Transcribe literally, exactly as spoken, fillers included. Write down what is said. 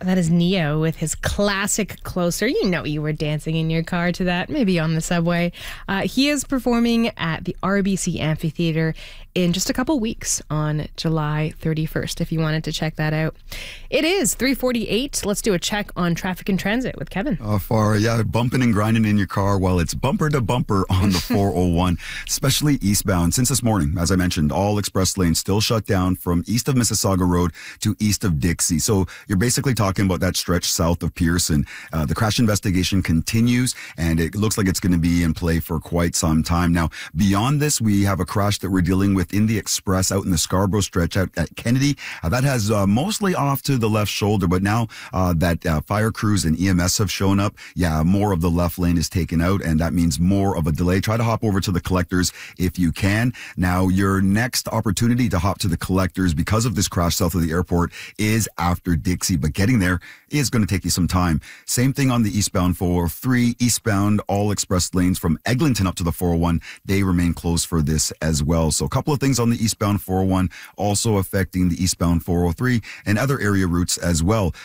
That is Neo with his classic Closer. You know you were dancing in your car to that, maybe on the subway. Uh, he is performing at the R B C Amphitheater in just a couple weeks on July thirty-first, if you wanted to check that out. It is three forty-eight. Let's do a check on traffic and transit with Kevin. Uh, far, yeah, bumping and grinding in your car while it's bumper to bumper on the four oh one, especially eastbound. Since this morning, as I mentioned, all express lanes still shut down from east of Mississauga Road to east of Dixie. So you're basically talking about that stretch south of Pearson. Uh, the crash investigation continues, and it looks like it's going to be in play for quite some time. Now, beyond this, we have a crash that we're dealing with in the express out in the Scarborough stretch out at Kennedy. Uh, that has uh, mostly off to the left shoulder, but now uh, that uh, fire crews and E M S have shown up, yeah, more of the left lane is taken out, and that means more of a delay. Try to hop over to the collectors if you can. Now, your next opportunity to hop to the collectors because of this crash south of the airport is after Dixie, but getting there is going to take you some time. Same thing on the eastbound four oh three, eastbound all express lanes from Eglinton up to the four oh one. They remain closed for this as well. So a couple of things on the eastbound four oh one also affecting the eastbound four oh three and other area routes as well.